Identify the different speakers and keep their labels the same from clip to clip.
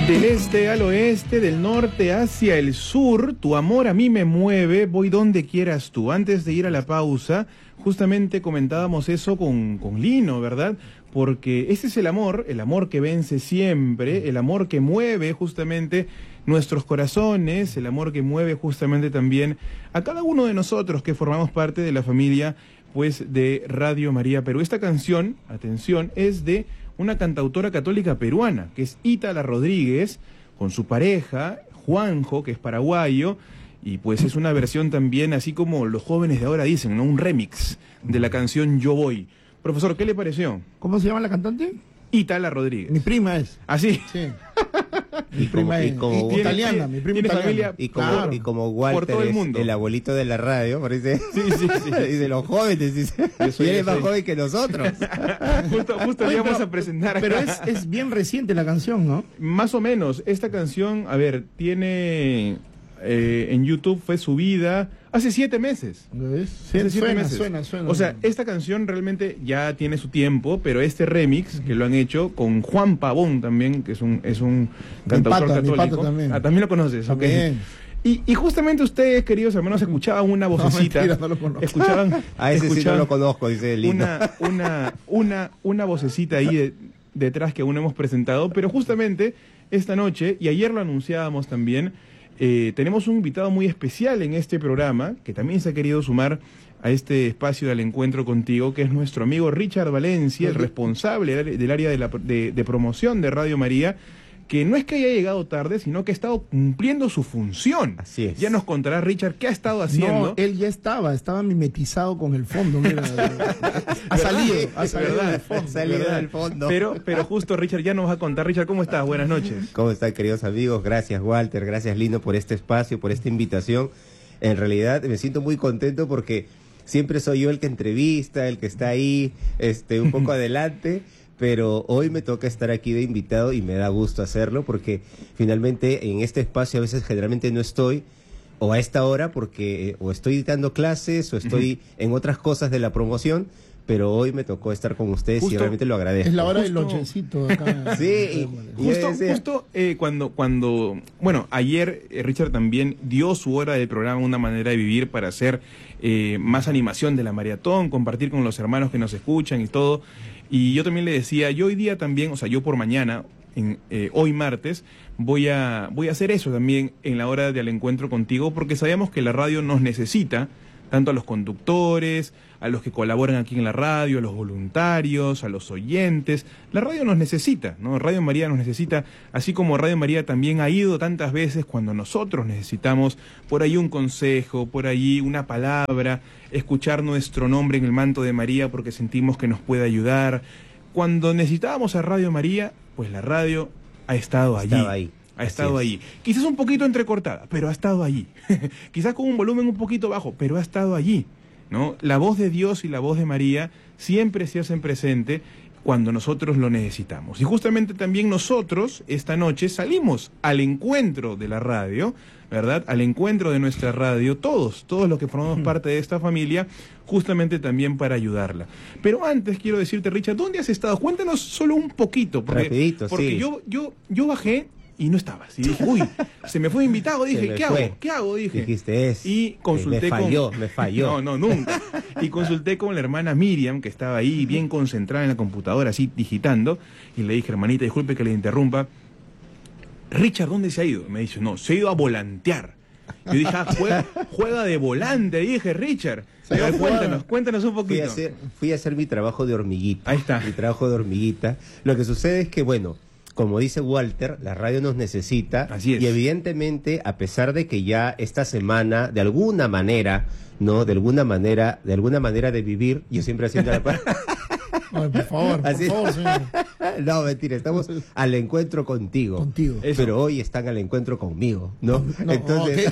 Speaker 1: Del este al oeste, del norte hacia el sur, tu amor a mí me mueve, voy donde quieras tú. Antes de ir a la pausa, justamente comentábamos eso con Lino, ¿verdad? Porque ese es el amor que vence siempre, el amor que mueve justamente nuestros corazones, el amor que mueve justamente también a cada uno de nosotros que formamos parte de la familia, pues, de Radio María Perú. Esta canción, atención, es de una cantautora católica peruana, que es Ítala Rodríguez, con su pareja, Juanjo, que es paraguayo, y pues es una versión también, así como los jóvenes de ahora dicen, ¿no? Un remix de la canción Yo Voy. Profesor, ¿qué le pareció?
Speaker 2: ¿Cómo se llama la cantante?
Speaker 1: Ítala Rodríguez.
Speaker 2: Mi prima es.
Speaker 1: ¿Ah, sí?
Speaker 2: Sí. Mi prima es italiana, mi prima
Speaker 1: tiene
Speaker 2: italiana.
Speaker 1: familia
Speaker 3: Y como Walter
Speaker 1: por todo el
Speaker 3: es
Speaker 1: mundo.
Speaker 3: el abuelito de la radio, parece.
Speaker 1: Sí.
Speaker 3: Y de los jóvenes, dice. Y él es más joven que nosotros.
Speaker 1: Justo le íbamos a presentar acá.
Speaker 2: Pero es bien reciente la canción, ¿no?
Speaker 1: Más o menos. Esta canción, a ver, tiene... en YouTube fue subida hace 7 meses.
Speaker 2: ¿Ves?
Speaker 1: Hace 7 meses.
Speaker 2: Suena.
Speaker 1: O sea, esta canción realmente ya tiene su tiempo, pero este remix que lo han hecho con Juan Pabón también, que es un cantautor católico.
Speaker 2: Mi pata también.
Speaker 1: Ah, también lo conoces.
Speaker 2: También.
Speaker 1: Okay. Y justamente ustedes, queridos hermanos, escuchaban una vocecita.
Speaker 2: No, mentira, no lo conozco.
Speaker 1: Escuchaban.
Speaker 3: A ese sí no lo conozco, dice el lindo.
Speaker 1: Una vocecita ahí detrás que aún no hemos presentado, pero justamente esta noche, y ayer lo anunciábamos también, tenemos un invitado muy especial en este programa, que también se ha querido sumar a este espacio del encuentro contigo, que es nuestro amigo Richard Valencia, el responsable del área de promoción de Radio María, que no es que haya llegado tarde, sino que ha estado cumpliendo su función.
Speaker 3: Así es.
Speaker 1: Ya nos contará Richard qué ha estado haciendo.
Speaker 2: No, él ya estaba mimetizado con el fondo, mira. ha salido del fondo.
Speaker 3: Ha salido del fondo.
Speaker 1: Pero justo Richard ya nos va a contar. Richard, ¿cómo estás? Buenas noches.
Speaker 3: ¿Cómo están, queridos amigos? Gracias, Walter, gracias, Lino, por este espacio, por esta invitación. En realidad me siento muy contento porque siempre soy yo el que entrevista, el que está ahí, un poco adelante, pero hoy me toca estar aquí de invitado y me da gusto hacerlo porque finalmente en este espacio a veces generalmente no estoy, o a esta hora porque o estoy dando clases o estoy en otras cosas de la promoción, pero hoy me tocó estar con ustedes y realmente lo agradezco.
Speaker 2: Es la hora del lonchecito acá.
Speaker 3: Sí,
Speaker 1: justo cuando, bueno, ayer Richard también dio su hora del programa Una Manera de Vivir para hacer más animación de la maratón, compartir con los hermanos que nos escuchan y todo. Y yo también le decía, yo hoy día también, o sea, yo por mañana, hoy martes, voy a hacer eso también en la hora del encuentro contigo, porque sabemos que la radio nos necesita, tanto a los conductores, a los que colaboran aquí en la radio, a los voluntarios, a los oyentes. La radio nos necesita, ¿no? Radio María nos necesita, así como Radio María también ha ido tantas veces cuando nosotros necesitamos por ahí un consejo, por ahí una palabra, escuchar nuestro nombre en el manto de María porque sentimos que nos puede ayudar. Cuando necesitábamos a Radio María, pues la radio ha estado allí. Ha estado ahí. Quizás un poquito entrecortada, pero ha estado allí. Quizás con un volumen un poquito bajo, pero ha estado allí, ¿no? La voz de Dios y la voz de María siempre se hacen presente cuando nosotros lo necesitamos. Y justamente también nosotros esta noche salimos al encuentro de la radio, ¿verdad? Al encuentro de nuestra radio, todos los que formamos parte de esta familia, justamente también para ayudarla. Pero antes quiero decirte, Richard, ¿dónde has estado? Cuéntanos solo un poquito. Porque
Speaker 3: sí.
Speaker 1: yo bajé y no estabas. Y dije, uy, se me fue invitado. Dije, ¿qué hago? Dije.
Speaker 3: Dijiste eso.
Speaker 1: Y consulté
Speaker 3: me falló.
Speaker 1: No, nunca. Y consulté con la hermana Miriam, que estaba ahí bien concentrada en la computadora, así digitando. Y le dije, hermanita, disculpe que le interrumpa. Richard, ¿dónde se ha ido? Me dice, no, se ha ido a volantear. Yo dije, juega de volante, dije, Richard. Cuéntanos un poquito.
Speaker 3: Fui a hacer mi trabajo de hormiguita.
Speaker 1: Ahí está.
Speaker 3: Mi trabajo de hormiguita. Lo que sucede es que, bueno, como dice Walter, la radio nos necesita.
Speaker 1: Así es.
Speaker 3: Y evidentemente, a pesar de que ya esta semana, de alguna manera, de alguna manera de vivir, yo siempre haciendo la
Speaker 2: Ay, por favor, señor.
Speaker 3: No, mentira, estamos al encuentro contigo. Pero hoy están al encuentro conmigo, ¿no? Entonces...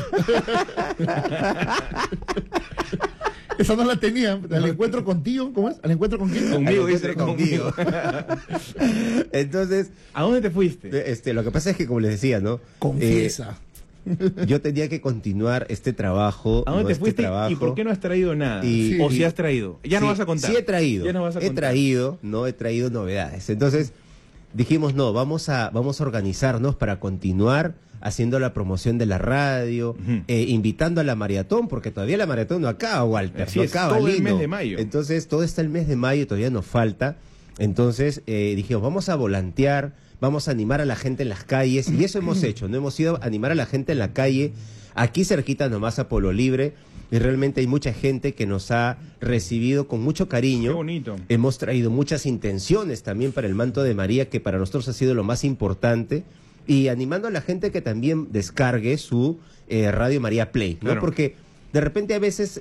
Speaker 2: Esa no la tenía. ¿Al encuentro contigo? ¿Cómo es? ¿Al encuentro con quién?
Speaker 3: Conmigo, dice conmigo. Entonces...
Speaker 1: ¿A dónde te fuiste?
Speaker 3: Lo que pasa es que, como les decía, ¿no?
Speaker 2: Confiesa.
Speaker 3: Yo tenía que continuar este trabajo.
Speaker 1: ¿A dónde te fuiste y por qué no has traído nada? ¿O si has traído? Ya no vas a contar.
Speaker 3: Sí he traído.
Speaker 1: Ya no vas a contar.
Speaker 3: He traído novedades. Entonces, dijimos, no, vamos a organizarnos para continuar haciendo la promoción de la radio, invitando a la maratón, porque todavía la maratón no acaba, Walter.
Speaker 1: Así
Speaker 3: no
Speaker 1: es,
Speaker 3: acaba,
Speaker 1: todo el
Speaker 3: Lino.
Speaker 1: mes de mayo.
Speaker 3: Entonces, todo está el mes de mayo, todavía nos falta. Entonces, dijimos, vamos a volantear, vamos a animar a la gente en las calles, y eso hemos hecho, ¿no? Hemos ido a animar a la gente en la calle, aquí cerquita nomás a Polo Libre, y realmente hay mucha gente que nos ha recibido con mucho cariño.
Speaker 1: Qué bonito.
Speaker 3: Hemos traído muchas intenciones también para el manto de María, que para nosotros ha sido lo más importante, y animando a la gente que también descargue su Radio María Play, ¿no?
Speaker 1: Claro.
Speaker 3: Porque de repente a veces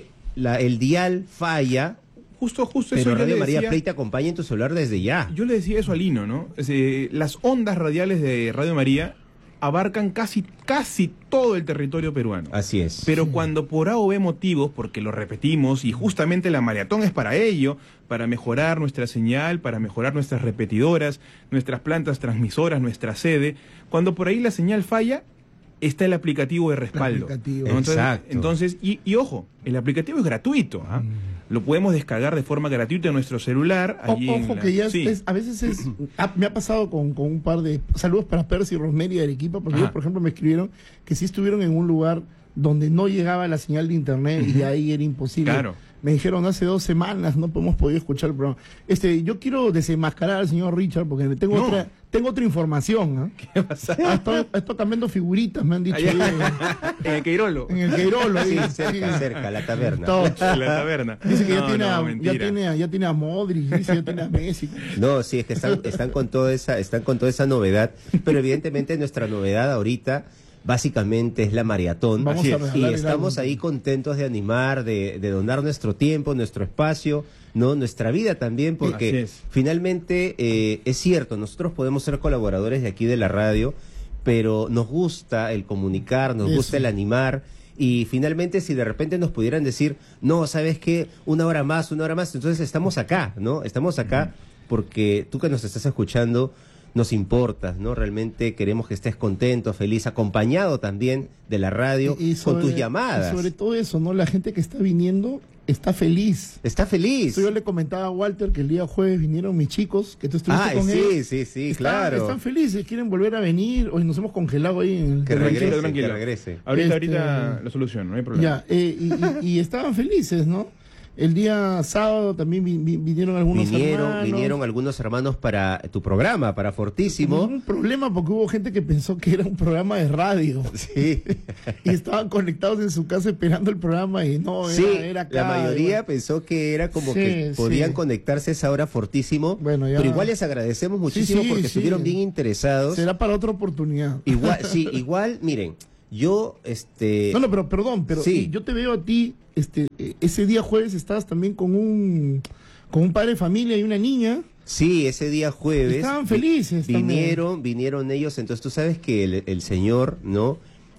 Speaker 3: el dial falla,
Speaker 1: Justo eso
Speaker 3: pero
Speaker 1: yo
Speaker 3: Radio
Speaker 1: le
Speaker 3: María
Speaker 1: decía,
Speaker 3: Play te acompaña en tu celular desde ya.
Speaker 1: yo le decía eso a Lino, ¿no? Las ondas radiales de Radio María abarcan casi todo el territorio peruano.
Speaker 3: Así es.
Speaker 1: Pero cuando por A o B motivos, porque lo repetimos, y justamente la maratón es para ello, para mejorar nuestra señal, para mejorar nuestras repetidoras, nuestras plantas transmisoras, nuestra sede, cuando por ahí la señal falla, está el aplicativo de respaldo.
Speaker 2: aplicativo.
Speaker 1: ¿No?
Speaker 3: Exacto.
Speaker 1: Entonces, y ojo, el aplicativo es gratuito, ¿ah? Lo podemos descargar de forma gratuita en nuestro celular. allí en
Speaker 2: Ojo
Speaker 1: la-
Speaker 2: que ya
Speaker 1: sí.
Speaker 2: a veces me ha pasado con un par de saludos para Percy y Rosemary de Arequipa, porque
Speaker 1: Ajá.
Speaker 2: ellos, por ejemplo, me escribieron que sí estuvieron en un lugar donde no llegaba la señal de internet y ahí era imposible.
Speaker 1: Claro.
Speaker 2: Me dijeron hace 2 semanas no hemos podido escuchar el programa. Yo quiero desenmascarar al señor Richard porque tengo
Speaker 1: No.
Speaker 2: otra información. ¿Ah?
Speaker 1: ¿Qué pasa?
Speaker 2: Estoy cambiando figuritas, me han dicho.
Speaker 1: Allá.
Speaker 2: ahí
Speaker 1: En el Queirolo.
Speaker 2: en el Queirolo.
Speaker 3: Sí,
Speaker 2: ahí,
Speaker 3: cerca, la taberna.
Speaker 2: Todo.
Speaker 1: En la taberna.
Speaker 2: Dice que
Speaker 1: No, no, mentira.
Speaker 2: ya tiene a Modric, dice ya tiene a Messi.
Speaker 3: No, sí, es que están con toda esa novedad, pero evidentemente nuestra novedad ahorita básicamente es la maratón.
Speaker 2: Vamos
Speaker 1: Así
Speaker 2: a
Speaker 1: es.
Speaker 2: regalar
Speaker 3: Y estamos
Speaker 2: el álbum.
Speaker 3: ahí contentos de animar, de donar nuestro tiempo, nuestro espacio, no, nuestra vida también,
Speaker 1: Así
Speaker 3: porque
Speaker 1: es.
Speaker 3: finalmente es cierto, nosotros podemos ser colaboradores de aquí de la radio, pero nos gusta el comunicar, nos
Speaker 2: Eso.
Speaker 3: gusta el animar. Y finalmente, si de repente nos pudieran decir, no, ¿sabes qué? Una hora más, entonces estamos acá, ¿no? Estamos acá porque tú que nos estás escuchando nos importas, ¿no? Realmente queremos que estés contento, feliz, acompañado también de la radio,
Speaker 2: Y
Speaker 3: con tus llamadas.
Speaker 2: y sobre todo eso, ¿no? La gente que está viniendo está feliz.
Speaker 3: Está feliz.
Speaker 2: Yo le comentaba a Walter que el día jueves vinieron mis chicos, que tú estuviste con ellos.
Speaker 3: sí, claro.
Speaker 2: Están felices, quieren volver a venir. Hoy nos hemos congelado ahí en el
Speaker 3: Que
Speaker 1: Tranquilo,
Speaker 3: regrese, que
Speaker 1: tranquilo.
Speaker 3: regrese.
Speaker 1: Ahorita lo soluciono, no hay problema.
Speaker 2: Ya, y estaban felices, ¿no? El día sábado también vinieron algunos hermanos.
Speaker 3: Vinieron algunos hermanos para tu programa, para
Speaker 2: Hubo
Speaker 3: Fortísimo.
Speaker 2: un problema porque hubo gente que pensó que era un programa de radio
Speaker 3: Sí.
Speaker 2: y estaban conectados en su casa esperando el programa y no,
Speaker 3: Sí,
Speaker 2: era acá.
Speaker 3: la mayoría
Speaker 2: Bueno,
Speaker 3: pensó que era como
Speaker 2: Sí,
Speaker 3: que podían
Speaker 2: sí.
Speaker 3: conectarse a esa hora Fortísimo,
Speaker 2: Bueno, ya.
Speaker 3: pero igual les agradecemos muchísimo
Speaker 2: sí,
Speaker 3: porque
Speaker 2: sí.
Speaker 3: estuvieron bien interesados.
Speaker 2: será para otra oportunidad.
Speaker 3: Igual, sí, igual, miren, yo,
Speaker 2: No, pero perdón, pero
Speaker 3: sí.
Speaker 2: yo te veo a ti, ese día jueves estabas también con un padre de familia y una niña.
Speaker 3: Sí, ese día jueves.
Speaker 2: Estaban felices también.
Speaker 3: Vinieron ellos, entonces tú sabes que el señor, ¿no?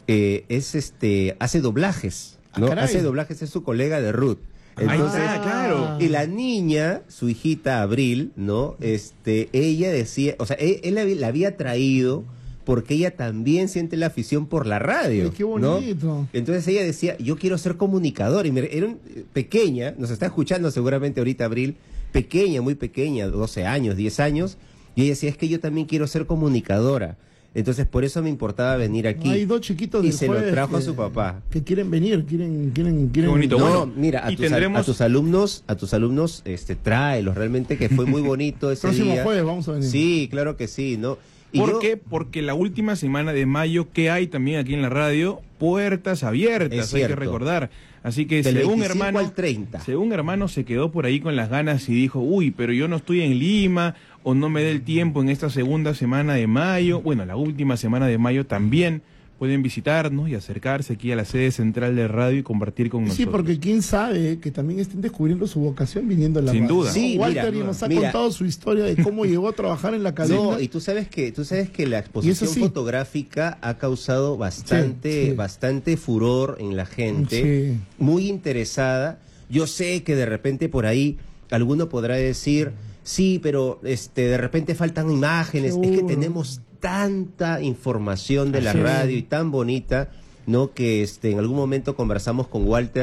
Speaker 3: Hace doblajes, ¿no?
Speaker 2: Ah, caray.
Speaker 3: Hace doblajes, es su colega de Ruth. Entonces,
Speaker 1: está, claro.
Speaker 3: y la niña, su hijita Abril, ¿no? Ella decía, o sea, él la había traído porque ella también siente la afición por la radio.
Speaker 2: Ay, qué
Speaker 3: ¿no?
Speaker 2: bonito.
Speaker 3: Entonces ella decía, yo quiero ser comunicadora. Y pequeña, nos está escuchando seguramente ahorita Abril, pequeña, muy pequeña, 12 años, 10 años. Y ella decía, es que yo también quiero ser comunicadora. Entonces por eso me importaba venir aquí.
Speaker 2: Hay 2 chiquitos
Speaker 3: y
Speaker 2: del
Speaker 3: se lo
Speaker 2: jueves
Speaker 3: trajo a
Speaker 2: que-
Speaker 3: su papá.
Speaker 2: que quieren venir, quieren
Speaker 1: Qué bonito.
Speaker 3: No,
Speaker 1: Bueno,
Speaker 3: mira,
Speaker 1: y tendremos-
Speaker 3: a tus alumnos, tráelos, realmente que fue muy bonito ese
Speaker 2: Próximo
Speaker 3: día.
Speaker 2: jueves vamos a venir.
Speaker 3: Sí, claro que sí, ¿no? Y
Speaker 1: ¿Por
Speaker 3: yo-
Speaker 1: qué? Porque la última semana de mayo, ¿qué hay también aquí en la radio? Puertas abiertas,
Speaker 3: Es
Speaker 1: hay que
Speaker 3: cierto.
Speaker 1: recordar. Así que
Speaker 3: Del
Speaker 1: según
Speaker 3: 25
Speaker 1: hermano,
Speaker 3: al 30.
Speaker 1: según hermano se quedó por ahí con las ganas y dijo, uy, pero yo no estoy en Lima o no me dé el tiempo en esta segunda semana de mayo. Bueno, la última semana de mayo también pueden visitarnos y acercarse aquí a la sede central de radio y compartir con
Speaker 2: Sí,
Speaker 1: nosotros.
Speaker 2: porque quién sabe que también estén descubriendo su vocación viniendo a la
Speaker 1: Sin
Speaker 2: radio.
Speaker 1: duda.
Speaker 3: Sí,
Speaker 2: Walter
Speaker 3: mira,
Speaker 2: nos ha
Speaker 3: mira.
Speaker 2: contado su historia de cómo llegó a trabajar en la cadena.
Speaker 3: No, y tú sabes que la exposición
Speaker 2: sí.
Speaker 3: fotográfica ha causado
Speaker 2: Sí.
Speaker 3: bastante furor en la gente,
Speaker 2: Sí.
Speaker 3: muy interesada. Yo sé que de repente por ahí alguno podrá decir, sí, pero de repente faltan imágenes. Es que
Speaker 2: Seguro.
Speaker 3: tenemos tanta información de la
Speaker 2: Sí.
Speaker 3: radio y tan bonita, ¿no? Que en algún momento conversamos con Walter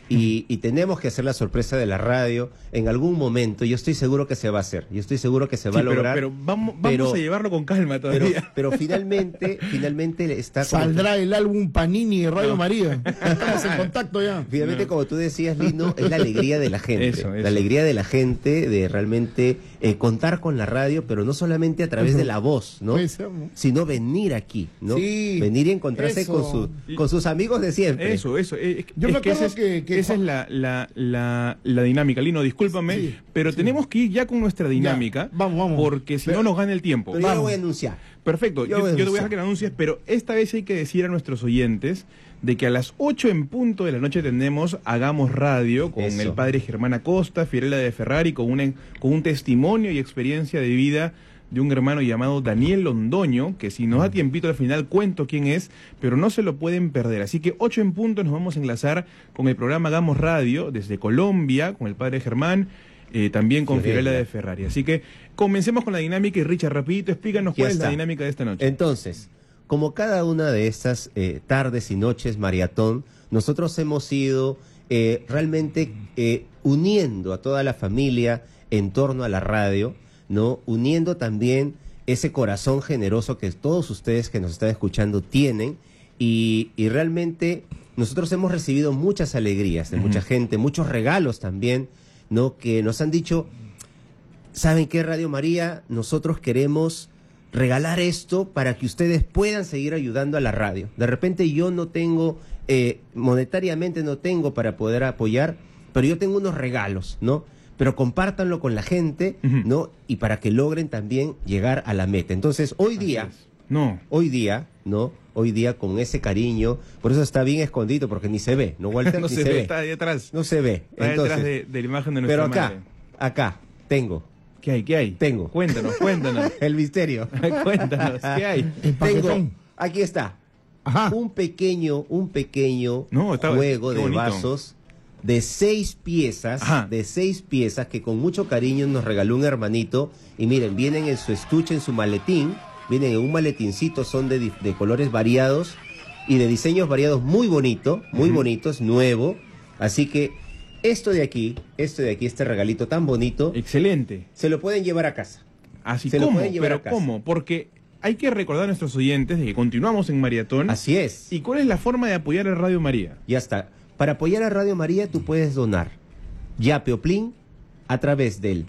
Speaker 3: y tenemos que hacer la sorpresa de la radio en algún momento. Yo estoy seguro que se va a hacer, yo estoy seguro que se va a lograr.
Speaker 1: Pero vamos a llevarlo con calma
Speaker 3: pero,
Speaker 1: todavía.
Speaker 3: pero finalmente está
Speaker 2: Saldrá el álbum Panini de Radio María. Estamos en contacto ya.
Speaker 3: Finalmente, como tú decías, Lino, es la alegría de la gente.
Speaker 1: Eso.
Speaker 3: La alegría de la gente de realmente contar con la radio, pero no solamente a través de la voz, ¿no?
Speaker 2: Puede ser, ¿no?
Speaker 3: Sino venir aquí, ¿no?
Speaker 2: Sí,
Speaker 3: venir y encontrarse
Speaker 2: eso.
Speaker 3: con sus amigos de siempre.
Speaker 1: Eso.
Speaker 2: Yo me acuerdo que
Speaker 1: esa es la dinámica, Lino, discúlpame,
Speaker 2: Sí,
Speaker 1: pero
Speaker 2: sí.
Speaker 1: tenemos que ir ya con nuestra dinámica,
Speaker 2: Vamos.
Speaker 1: porque si no nos gana el tiempo.
Speaker 3: Pero yo lo voy a anunciar.
Speaker 1: Perfecto, yo te voy a dejar que lo anuncies, pero esta vez hay que decir a nuestros oyentes de que a las 8 en punto de la noche tenemos Hagamos Radio con
Speaker 3: Eso.
Speaker 1: el padre Germán Acosta, Fiorella de Ferrari, con un testimonio y experiencia de vida de un hermano llamado Daniel Londoño, que si nos da tiempito al final cuento quién es, pero no se lo pueden perder. Así que 8 en punto nos vamos a enlazar con el programa Hagamos Radio desde Colombia, con el padre Germán, también con Fiorella de Ferrari. Así que comencemos con la dinámica y Richard, rapidito, explícanos cuál es la dinámica de esta noche.
Speaker 3: Entonces, como cada una de estas tardes y noches maratón, nosotros hemos ido realmente uniendo a toda la familia en torno a la radio, ¿no? Uniendo también ese corazón generoso que todos ustedes que nos están escuchando tienen y realmente nosotros hemos recibido muchas alegrías de mucha gente, muchos regalos también, ¿no? Que nos han dicho, ¿saben qué, Radio María? Nosotros queremos regalar esto para que ustedes puedan seguir ayudando a la radio. De repente yo no tengo, monetariamente no tengo para poder apoyar, pero yo tengo unos regalos, ¿no? Pero compártanlo con la gente, ¿no? Y para que logren también llegar a la meta. Entonces, hoy día, ¿no? Hoy día con ese cariño, por eso está bien escondido, porque ni se ve, ¿no, Walter?
Speaker 1: No
Speaker 3: Ni
Speaker 1: se ve, está ahí atrás.
Speaker 3: No se ve.
Speaker 1: Está detrás de la imagen de nuestra
Speaker 3: pero
Speaker 1: madre.
Speaker 3: acá, tengo.
Speaker 1: ¿Qué hay?
Speaker 3: Tengo.
Speaker 1: Cuéntanos.
Speaker 3: El misterio.
Speaker 1: Cuéntanos, ¿qué hay?
Speaker 2: El paquetón.
Speaker 3: Aquí está.
Speaker 2: Ajá.
Speaker 3: Un pequeño juego
Speaker 1: qué
Speaker 3: de
Speaker 1: bonito.
Speaker 3: vasos de 6 piezas, que con mucho cariño nos regaló un hermanito. Y miren, vienen en su estuche, en su maletín, vienen en un maletincito, son de colores variados y de diseños variados, muy bonito, es nuevo. Así que esto de aquí, este regalito tan bonito,
Speaker 1: Excelente.
Speaker 3: se lo pueden llevar a casa.
Speaker 1: Así
Speaker 3: Se lo
Speaker 1: ¿cómo?
Speaker 3: pueden llevar
Speaker 1: Pero
Speaker 3: a casa.
Speaker 1: ¿cómo? Porque hay que recordar a nuestros oyentes de que continuamos en Maratón.
Speaker 3: Así es.
Speaker 1: ¿Y cuál es la forma de apoyar a Radio María?
Speaker 3: Ya está. Para apoyar a Radio María tú puedes donar Yape o Plin a través del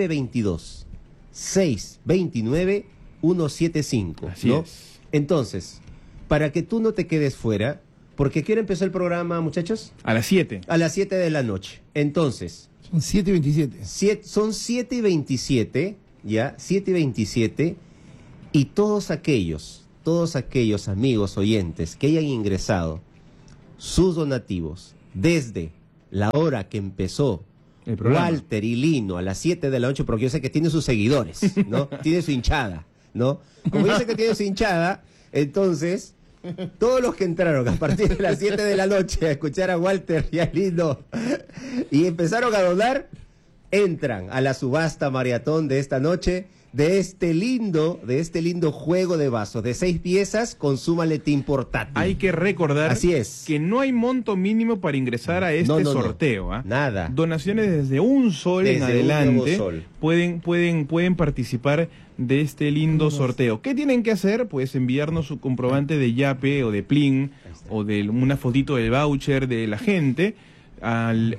Speaker 3: 922-629-175.
Speaker 1: Así
Speaker 3: ¿no?
Speaker 1: es.
Speaker 3: Entonces, para que tú no te quedes fuera, porque ¿quién empezó el programa, muchachos?
Speaker 1: A las 7.
Speaker 3: A las 7 de la noche. Entonces,
Speaker 2: Son 7:27.
Speaker 3: son 7:27, ¿ya? 7:27, y todos aquellos amigos oyentes que hayan ingresado sus donativos desde la hora que empezó
Speaker 1: El programa.
Speaker 3: Walter y Lino a las 7 de la noche, porque yo sé que tiene sus seguidores, ¿no? Tiene su hinchada, ¿no? Como yo sé que tiene su hinchada, entonces todos los que entraron a partir de las 7 de la noche a escuchar a Walter y a Lino y empezaron a donar, entran a la subasta maratón de esta noche de este lindo juego de vasos de 6 piezas con su maletín portátil.
Speaker 1: Hay que recordar
Speaker 3: Así es.
Speaker 1: que no hay monto mínimo para ingresar a este
Speaker 3: No.
Speaker 1: sorteo. ¿Ah?
Speaker 3: Nada.
Speaker 1: Donaciones desde un sol en
Speaker 3: Desde un
Speaker 1: adelante
Speaker 3: nuevo sol.
Speaker 1: pueden participar de este lindo sorteo. ¿Qué tienen que hacer? Pues enviarnos su comprobante de Yape o de Plin o de una fotito del voucher de la gente al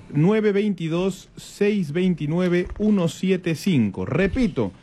Speaker 1: 922-629-175. Repito,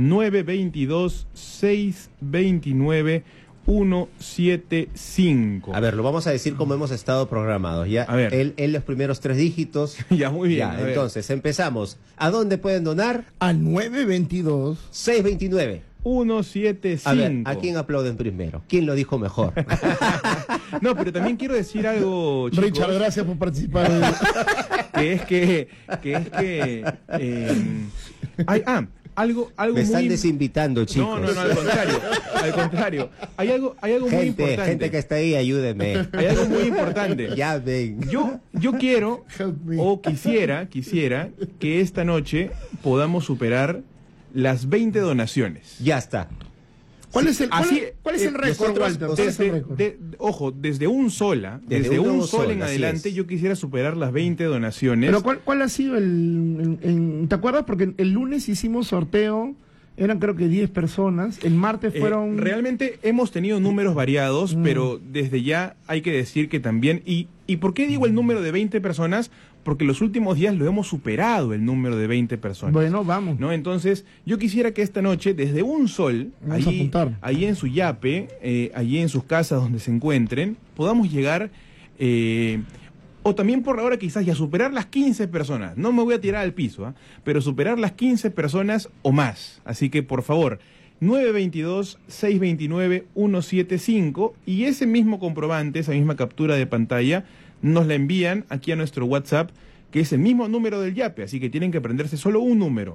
Speaker 1: 922-629-175.
Speaker 3: A ver, lo vamos a decir como hemos estado programados, ¿ya?
Speaker 1: A ver.
Speaker 3: Él los primeros 3 dígitos.
Speaker 1: Ya, muy bien.
Speaker 3: Ya,
Speaker 1: a ver.
Speaker 3: entonces, empezamos. ¿A dónde pueden donar?
Speaker 2: Al 922.
Speaker 3: 629.
Speaker 1: 175.
Speaker 3: A ver, ¿a quién aplauden primero? ¿Quién lo dijo mejor?
Speaker 1: No, pero también quiero decir algo, chicos,
Speaker 2: Richard, gracias por participar.
Speaker 1: que es que hay algo
Speaker 3: Me están
Speaker 1: muy
Speaker 3: desinvitando, chicos.
Speaker 1: No, al contrario. Hay algo muy importante.
Speaker 3: Gente que está ahí, ayúdeme.
Speaker 1: Hay algo muy importante.
Speaker 3: Ya ven.
Speaker 1: Yo quiero
Speaker 2: Help me.
Speaker 1: o quisiera que esta noche podamos superar las 20 donaciones.
Speaker 3: Ya está.
Speaker 2: ¿Cuál es el récord,
Speaker 1: nosotros,
Speaker 2: Walter? ¿Cuál es el récord?
Speaker 1: Ojo, desde un sol en adelante, yo quisiera superar las 20 donaciones.
Speaker 2: Pero ¿cuál ha sido ¿te acuerdas? Porque el lunes hicimos sorteo, eran creo que 10 personas, el martes fueron...
Speaker 1: Realmente hemos tenido números variados, pero desde ya hay que decir que también... ¿Y por qué digo el número de 20 personas? Porque los últimos días lo hemos superado el número de 20 personas.
Speaker 2: Bueno, vamos.
Speaker 1: ¿No? Entonces, yo quisiera que esta noche, desde un sol, ahí en su yape, allí en sus casas donde se encuentren, podamos llegar, o también por ahora quizás ya superar las 15 personas. No me voy a tirar al piso, pero superar las 15 personas o más. Así que, por favor, 922-629-175 y ese mismo comprobante, esa misma captura de pantalla, nos la envían aquí a nuestro WhatsApp, que es el mismo número del YAPE, así que tienen que aprenderse solo un número,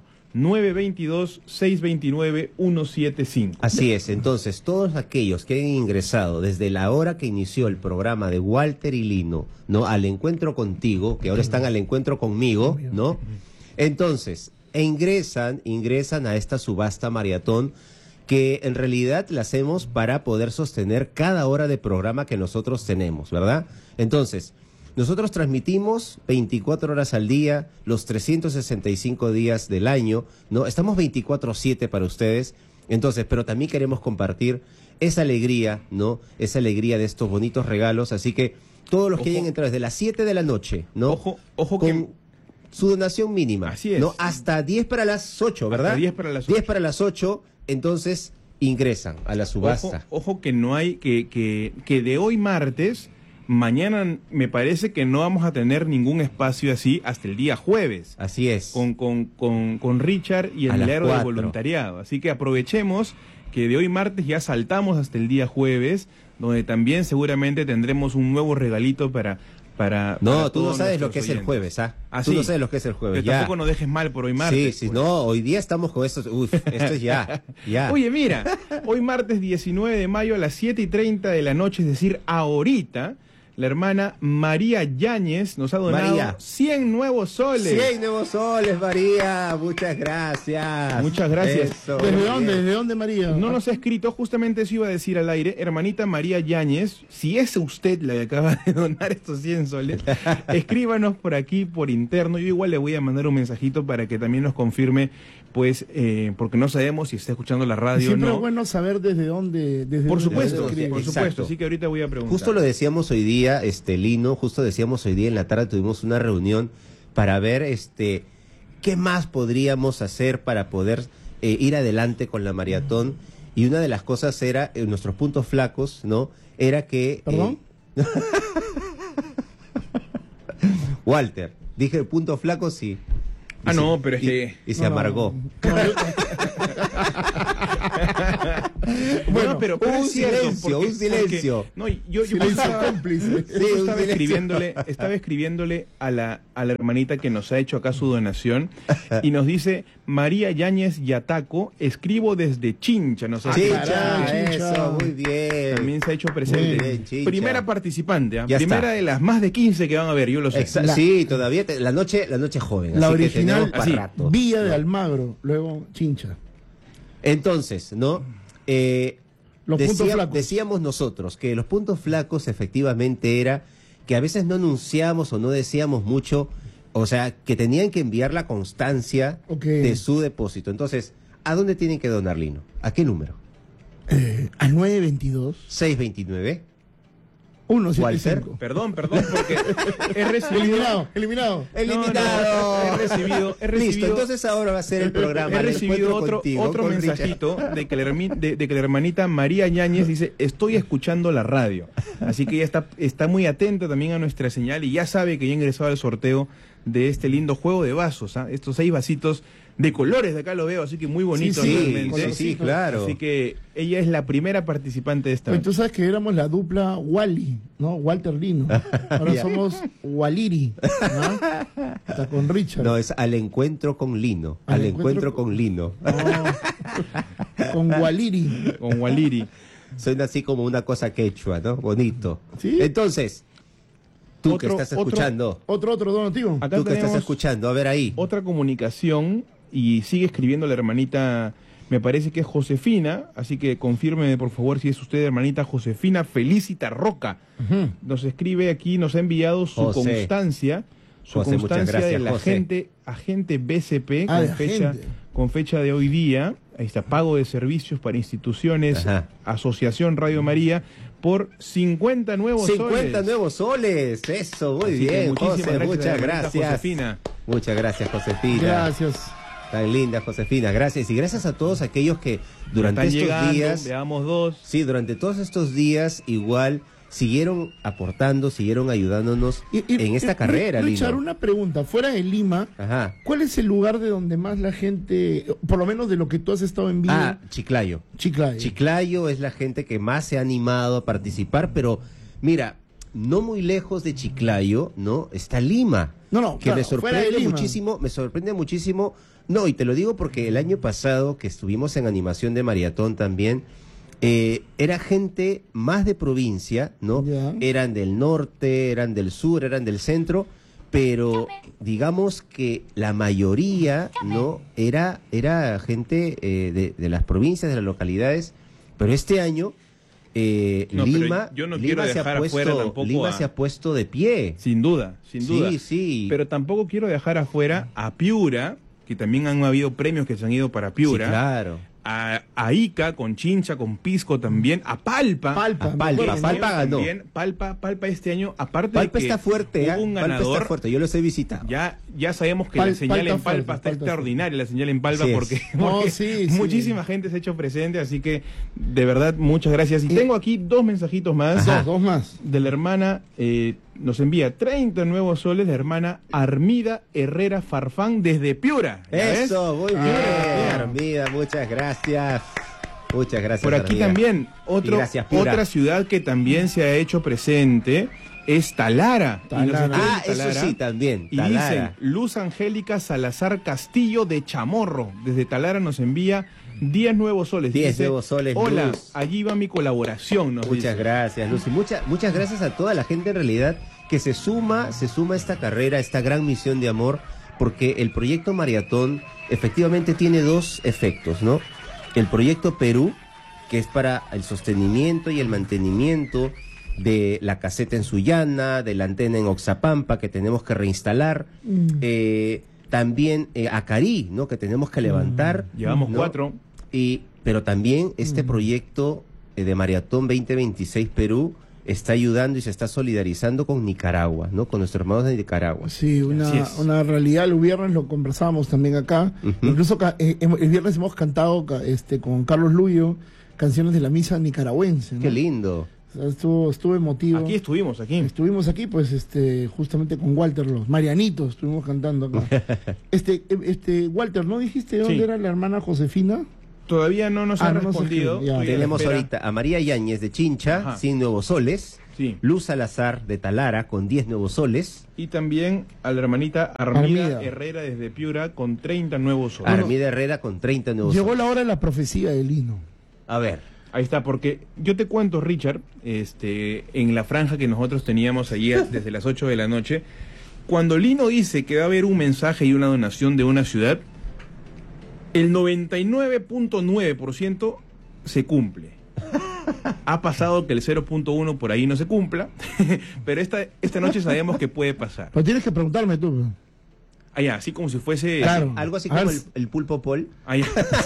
Speaker 1: 922-629-175.
Speaker 3: Así es, entonces, todos aquellos que han ingresado desde la hora que inició el programa de Walter y Lino, ¿no? Al encuentro contigo, que ahora están al encuentro conmigo, ¿no? Entonces, ingresan a esta subasta maratón, que en realidad la hacemos para poder sostener cada hora de programa que nosotros tenemos, ¿verdad? Entonces, nosotros transmitimos 24 horas al día, los 365 días del año, ¿no? Estamos 24/7 para ustedes, entonces, pero también queremos compartir esa alegría, ¿no? Esa alegría de estos bonitos regalos, así que todos los que hayan entrado desde las 7 de la noche, ¿no?
Speaker 1: Ojo
Speaker 3: con
Speaker 1: que...
Speaker 3: su donación mínima.
Speaker 1: Así es.
Speaker 3: ¿No? Hasta 10 para las 8, ¿verdad?
Speaker 1: Hasta 10 para las 8.
Speaker 3: 10 para las 8, entonces ingresan a la subasta.
Speaker 1: Ojo que no hay, que de hoy martes, mañana me parece que no vamos a tener ningún espacio así hasta el día jueves.
Speaker 3: Así es.
Speaker 1: Con Richard y el milagro del voluntariado. Así que aprovechemos que de hoy martes ya saltamos hasta el día jueves, donde también seguramente tendremos un nuevo regalito para
Speaker 3: tú no sabes lo que es el jueves, ¿ah? Tú no sabes lo que es el jueves,
Speaker 1: pero tampoco nos dejes mal por hoy martes.
Speaker 3: Sí, no, hoy día estamos con esto, esto es ya.
Speaker 1: Oye, mira, hoy martes 19 de mayo a las 7:30 de la noche, es decir, ahorita, la hermana María Yáñez nos ha donado 100 nuevos soles.
Speaker 3: 100 nuevos soles, María. Muchas gracias.
Speaker 1: Muchas gracias.
Speaker 3: Eso,
Speaker 2: ¿Desde dónde, María?
Speaker 1: No nos ha escrito, justamente eso iba a decir al aire. Hermanita María Yáñez, si es usted la que acaba de donar estos 100 soles, escríbanos por aquí, por interno. Yo igual le voy a mandar un mensajito para que también nos confirme, pues, porque no sabemos si está escuchando la radio o no.
Speaker 2: Siempre es bueno saber desde dónde.
Speaker 1: Por supuesto. Así que ahorita voy a preguntar.
Speaker 3: Justo lo decíamos hoy día, Lino, justo decíamos hoy día en la tarde, tuvimos una reunión para ver qué más podríamos hacer para poder ir adelante con la maratón, y una de las cosas era, nuestros puntos flacos, ¿no? Era que...
Speaker 2: ¿Perdón?
Speaker 3: Walter, dije punto flaco, sí.
Speaker 1: No, pero es que...
Speaker 3: Y se amargó.
Speaker 1: Bueno, pero
Speaker 3: un silencio.
Speaker 1: Yo estaba escribiéndole a la hermanita que nos ha hecho acá su donación, y nos dice: María Yáñez Yataco, escribo desde Chincha. Nos
Speaker 3: Chincha, eso, muy bien.
Speaker 1: También se ha hecho presente.
Speaker 3: Bien,
Speaker 1: primera participante,
Speaker 3: primera
Speaker 1: de las más de 15 que van a ver, yo lo sé.
Speaker 3: Sí, todavía, la noche joven.
Speaker 2: La
Speaker 3: así
Speaker 2: original,
Speaker 3: que para rato.
Speaker 2: Villa de Almagro, luego Chincha.
Speaker 3: Entonces, ¿no?
Speaker 2: Puntos flacos.
Speaker 3: Decíamos nosotros que los puntos flacos efectivamente era que a veces no anunciábamos o no decíamos mucho, o sea, que tenían que enviar la constancia de su depósito. Entonces, ¿a dónde tienen que donar, Lino? ¿A qué número?
Speaker 2: Al 922.
Speaker 3: 629.
Speaker 2: 175.
Speaker 1: Perdón, porque he recibido...
Speaker 2: Eliminado.
Speaker 1: He recibido...
Speaker 3: Listo, entonces ahora va a ser el programa.
Speaker 1: He recibido otro mensajito de que la hermanita María Yáñez dice: estoy escuchando la radio. Así que ella está muy atenta también a nuestra señal y ya sabe que ya ha ingresado al sorteo de este lindo juego de vasos, estos 6 vasitos de colores, de acá lo veo, así que muy bonito realmente.
Speaker 3: Sí, claro.
Speaker 1: Así que ella es la primera participante de esta.
Speaker 2: Tú sabes que éramos la dupla Wally, ¿no? Walter Lino. Ahora somos Waliri, ¿no? Está con Richard.
Speaker 3: No, es al encuentro con Lino. Al encuentro con Lino.
Speaker 2: Con Waliri.
Speaker 1: Con Waliri.
Speaker 3: Suena así como una cosa quechua, ¿no? Bonito.
Speaker 2: Sí.
Speaker 3: Entonces, tú que estás escuchando.
Speaker 2: Otro donativo.
Speaker 1: Acá
Speaker 3: tú que estás escuchando, a ver ahí.
Speaker 1: Otra comunicación, y sigue escribiendo la hermanita Me parece que es Josefina, así que confírmeme por favor si es usted, hermanita Josefina Felicita Roca. Nos escribe aquí, nos ha enviado su
Speaker 3: José.
Speaker 1: constancia,
Speaker 3: José, muchas gracias,
Speaker 1: del
Speaker 3: José.
Speaker 1: agente BCP
Speaker 2: Ah, de
Speaker 1: con
Speaker 2: agente.
Speaker 1: fecha de hoy día. Ahí está, pago de servicios para instituciones,
Speaker 3: Ajá.
Speaker 1: Asociación Radio María, por 50 nuevos
Speaker 3: 50
Speaker 1: soles.
Speaker 3: nuevos soles. Eso, muy
Speaker 1: Así que
Speaker 3: bien,
Speaker 1: muchísimas
Speaker 3: José.
Speaker 1: gracias,
Speaker 3: Muchas
Speaker 1: hermanita
Speaker 3: gracias.
Speaker 1: Josefina.
Speaker 3: Muchas gracias, Josefina.
Speaker 2: Gracias.
Speaker 3: Tan linda, Josefina. Gracias. Y gracias a todos aquellos que durante
Speaker 1: Están
Speaker 3: estos
Speaker 1: llegando,
Speaker 3: días...
Speaker 1: veamos dos.
Speaker 3: Sí, durante todos estos días igual siguieron aportando, siguieron ayudándonos en esta carrera,
Speaker 2: Richard,
Speaker 3: Lino.
Speaker 2: una pregunta. Fuera de Lima,
Speaker 3: Ajá.
Speaker 2: ¿cuál es el lugar de donde más la gente, por lo menos de lo que tú has estado en vivo?
Speaker 3: Ah, Chiclayo.
Speaker 2: Chiclayo.
Speaker 3: Chiclayo es la gente que más se ha animado a participar, pero mira, no muy lejos de Chiclayo, ¿no? Está Lima.
Speaker 2: No,
Speaker 3: Que
Speaker 2: claro,
Speaker 3: me
Speaker 2: fuera de
Speaker 3: sorprende
Speaker 2: Lima.
Speaker 3: muchísimo, me sorprende muchísimo. No, y te lo digo porque el año pasado que estuvimos en animación de maratón también, era gente más de provincia, ¿no?
Speaker 2: Ya.
Speaker 3: Eran del norte, eran del sur, eran del centro, pero digamos que la mayoría, ¿no? Era gente de las provincias, de las localidades, pero este año
Speaker 1: No, pero
Speaker 3: Lima,
Speaker 1: yo no
Speaker 3: Lima
Speaker 1: quiero
Speaker 3: se ha
Speaker 1: dejar afuera
Speaker 3: puesto,
Speaker 1: tampoco
Speaker 3: Lima
Speaker 1: a-
Speaker 3: se ha puesto de pie.
Speaker 1: Sin duda, sin duda.
Speaker 3: Sí, sí.
Speaker 1: Pero tampoco quiero dejar afuera a Piura, que también han habido premios que se han ido para Piura.
Speaker 3: Sí, claro.
Speaker 1: A Ica, con Chincha, con Pisco también. A Palpa.
Speaker 2: Palpa.
Speaker 3: A Palpa,
Speaker 2: me acuerdo,
Speaker 1: Este
Speaker 3: Palpa
Speaker 1: año
Speaker 3: ganó.
Speaker 1: también, Palpa este año, aparte
Speaker 3: Palpa
Speaker 1: de que
Speaker 3: está fuerte,
Speaker 1: hubo un
Speaker 3: Palpa
Speaker 1: ganador,
Speaker 3: está fuerte, yo los he visitado.
Speaker 1: ya sabemos que
Speaker 2: Palpa
Speaker 1: la señal en Palpa
Speaker 2: fuerte,
Speaker 1: está
Speaker 2: Palpa
Speaker 1: extraordinaria, la señal en Palpa,
Speaker 3: Así es.
Speaker 1: porque,
Speaker 2: No,
Speaker 1: porque
Speaker 2: sí, sí.
Speaker 1: muchísima gente se ha hecho presente, así que de verdad muchas gracias. Y tengo aquí dos mensajitos más.
Speaker 3: Ajá.
Speaker 2: Dos más.
Speaker 1: De la hermana, nos envía 30 nuevos soles, la hermana Armida Herrera Farfán desde Piura. ¿Ya ves?
Speaker 3: Eso, muy bien,
Speaker 1: Piura.
Speaker 3: Armida, muchas gracias. Muchas gracias,
Speaker 1: Por aquí
Speaker 3: Armida.
Speaker 1: también,
Speaker 3: Y gracias, Piura.
Speaker 1: otra ciudad que también se ha hecho presente es Talara. Y nos
Speaker 2: Talara.
Speaker 1: escriben
Speaker 3: Ah, eso
Speaker 1: Talara.
Speaker 3: sí, también.
Speaker 1: Y
Speaker 3: Talara.
Speaker 1: dicen, Luz Angélica Salazar Castillo de Chamorro, desde Talara nos envía 10 nuevos soles.
Speaker 3: 10
Speaker 1: Dice,
Speaker 3: nuevos soles,
Speaker 1: hola,
Speaker 3: Luz.
Speaker 1: allí va mi colaboración. Nos
Speaker 3: Muchas
Speaker 1: dice.
Speaker 3: gracias, Lucy. Muchas gracias a toda la gente en realidad que se suma a esta carrera, a esta gran misión de amor, porque el proyecto Maratón efectivamente tiene dos efectos, ¿no? El proyecto Perú, que es para el sostenimiento y el mantenimiento de la caseta en Sullana, de la antena en Oxapampa, que tenemos que reinstalar, también Acarí, ¿no? Que tenemos que levantar.
Speaker 1: Llevamos
Speaker 3: ¿no?
Speaker 1: 4.
Speaker 3: Pero también este proyecto de Maratón 2026 Perú está ayudando y se está solidarizando con Nicaragua, ¿no? Con nuestros hermanos de Nicaragua.
Speaker 2: Sí,
Speaker 1: Así es.
Speaker 2: una realidad. El viernes lo conversábamos también acá.
Speaker 3: Ujú.
Speaker 2: Incluso el viernes hemos cantado con Carlos Luyo canciones de la misa nicaragüense, ¿no?
Speaker 3: Qué lindo.
Speaker 2: O sea, estuvo emotivo.
Speaker 1: Aquí estuvimos, aquí.
Speaker 2: Estuvimos aquí, pues, justamente con Walter, los Marianitos, estuvimos cantando acá. Walter, ¿no dijiste dónde
Speaker 1: Sí.
Speaker 2: era la hermana Josefina?
Speaker 1: Todavía no nos
Speaker 2: Ah,
Speaker 1: han
Speaker 2: no nos
Speaker 1: respondido.
Speaker 2: escriben, ya.
Speaker 1: Estoy a la
Speaker 3: Tenemos
Speaker 1: espera.
Speaker 3: ahorita a María Yáñez de Chincha,
Speaker 1: Ajá.
Speaker 3: 100 nuevos soles.
Speaker 1: Sí.
Speaker 3: Luz Salazar de Talara con 10 nuevos soles.
Speaker 1: Y también a la hermanita Armida,
Speaker 2: Armida.
Speaker 1: Herrera desde Piura con 30 nuevos soles.
Speaker 3: Armida Herrera con 30 nuevos
Speaker 2: Llegó
Speaker 3: soles.
Speaker 2: la hora de la profecía de Lino.
Speaker 3: A ver.
Speaker 1: Ahí está, porque yo te cuento, Richard, en la franja que nosotros teníamos ayer desde las 8 de la noche, cuando Lino dice que va a haber un mensaje y una donación de una ciudad, el 99.9% se cumple. Ha pasado que el 0.1 por ahí no se cumpla, pero esta noche sabemos que puede pasar.
Speaker 2: Pero tienes que preguntarme tú.
Speaker 1: Allá, así como si fuese...
Speaker 2: Claro.
Speaker 3: Algo así
Speaker 2: A
Speaker 3: como
Speaker 2: ver,
Speaker 3: el pulpo Paul.
Speaker 1: Allá.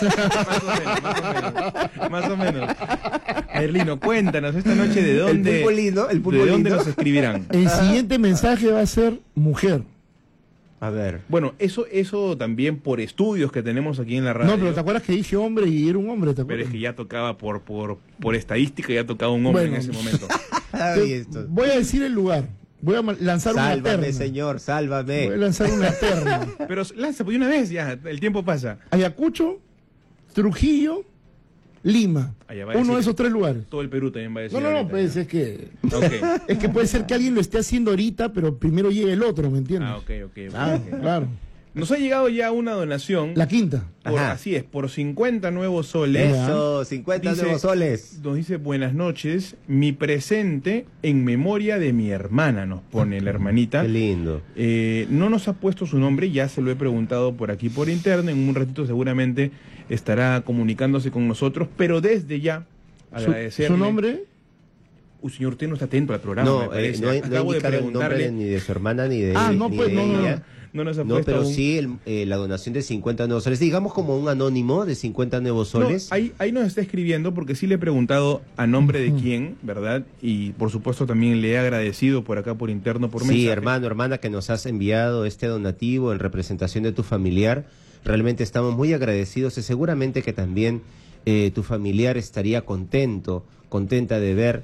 Speaker 1: Más o menos. A ver, Lino, cuéntanos esta noche de dónde...
Speaker 3: pulpo lindo, el pulpo
Speaker 1: ¿De dónde
Speaker 3: lindo.
Speaker 1: nos escribirán?
Speaker 2: El siguiente mensaje va a ser mujer.
Speaker 3: A ver.
Speaker 1: Bueno, eso también por estudios que tenemos aquí en la radio.
Speaker 2: No, pero ¿te acuerdas que dije hombre y era un hombre? ¿Te
Speaker 1: Pero
Speaker 2: acuerdas?
Speaker 1: es que ya tocaba por estadística, ya tocaba un hombre
Speaker 2: Bueno.
Speaker 1: en ese momento.
Speaker 3: Ay, esto.
Speaker 2: Voy a decir el lugar. Voy a lanzar una
Speaker 3: Sálvame,
Speaker 2: terna.
Speaker 3: señor,
Speaker 2: Voy a
Speaker 3: sálvame.
Speaker 2: lanzar una terna.
Speaker 1: Pero lanza, pues de una vez ya, el tiempo pasa.
Speaker 2: Ayacucho, Trujillo, Lima.
Speaker 1: Allá va a
Speaker 2: Uno
Speaker 1: decir-
Speaker 2: de esos tres lugares.
Speaker 1: Todo el Perú también va a decir.
Speaker 2: No,
Speaker 1: ahorita,
Speaker 2: pues
Speaker 1: ya.
Speaker 2: es que
Speaker 1: Ok.
Speaker 2: puede ser que alguien lo esté haciendo ahorita, pero primero llegue el otro, ¿me entiendes?
Speaker 1: Ah, ok.
Speaker 2: Ah, claro.
Speaker 1: Nos ha llegado ya una donación.
Speaker 2: La quinta.
Speaker 1: Así es, por 50 nuevos soles.
Speaker 3: Eso, 50 nuevos soles.
Speaker 1: Nos dice, buenas noches, mi presente en memoria de mi hermana, nos pone la hermanita.
Speaker 3: Qué lindo.
Speaker 1: No nos ha puesto su nombre, ya se lo he preguntado por aquí por interno, en un ratito seguramente estará comunicándose con nosotros, pero desde ya agradecerle.
Speaker 2: ¿Su nombre?
Speaker 1: Señor, usted no está atento al programa, me parece.
Speaker 3: No
Speaker 1: Acabo de
Speaker 3: el nombre
Speaker 1: preguntarle.
Speaker 3: ni de su hermana ni de
Speaker 2: no,
Speaker 3: ni
Speaker 2: pues,
Speaker 3: de
Speaker 2: no.
Speaker 3: ella.
Speaker 1: No nos ha
Speaker 3: No,
Speaker 1: puesto
Speaker 3: pero
Speaker 1: aún.
Speaker 3: sí la donación de 50 nuevos soles, digamos como un anónimo de 50 nuevos soles.
Speaker 1: No, ahí nos está escribiendo porque sí le he preguntado a nombre de quién, ¿verdad? Y por supuesto también le he agradecido por acá por interno, por mensaje.
Speaker 3: Sí, hermana, que nos has enviado este donativo en representación de tu familiar. Realmente estamos muy agradecidos y seguramente que también tu familiar estaría contenta de ver